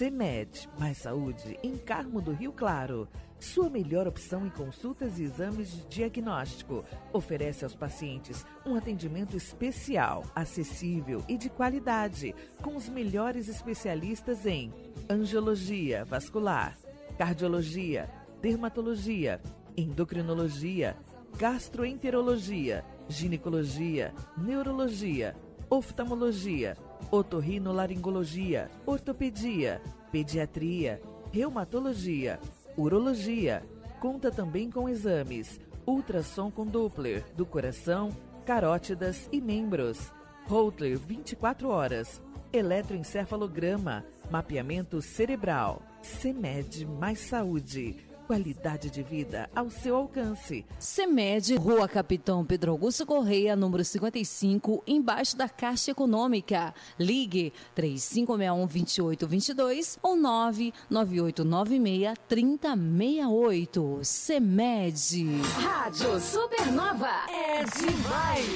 CEMED, mais saúde em Carmo do Rio Claro. Sua melhor opção em consultas e exames de diagnóstico. Oferece aos pacientes um atendimento especial, acessível e de qualidade, com os melhores especialistas em angiologia vascular, cardiologia, dermatologia, endocrinologia, gastroenterologia, ginecologia, neurologia, oftalmologia, otorrinolaringologia, ortopedia, pediatria, reumatologia, urologia. Conta também com exames ultrassom com Doppler do coração, carótidas e membros, Holter 24 horas, eletroencefalograma, mapeamento cerebral. CEMED mais saúde. Qualidade de vida ao seu alcance. CEMED, Rua Capitão Pedro Augusto Correia, número 55, embaixo da Caixa Econômica. Ligue 3561-2822 ou 99896-3068. CEMED. Rádio Supernova é demais.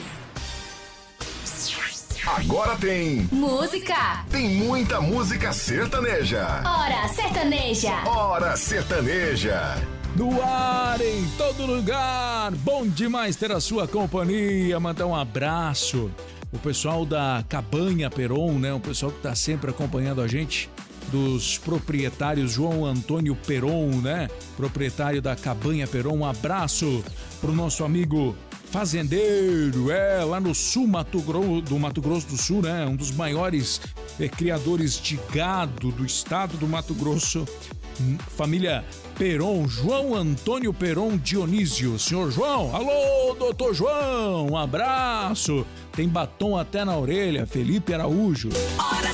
Agora tem música. Tem muita música sertaneja. Hora Sertaneja. Hora Sertaneja. No ar, em todo lugar. Bom demais ter a sua companhia. Mandar um abraço. O pessoal da Cabanha Peron, né? O pessoal que tá sempre acompanhando a gente. Dos proprietários João Antônio Peron, né? Proprietário da Cabanha Peron. Um abraço pro nosso amigo fazendeiro, lá no sul do Mato Grosso do Sul, né? Um dos maiores criadores de gado do estado do Mato Grosso. Família Peron, João Antônio Peron Dionísio. Senhor João, alô, doutor João, um abraço. Tem batom até na orelha, Felipe Araújo. Hora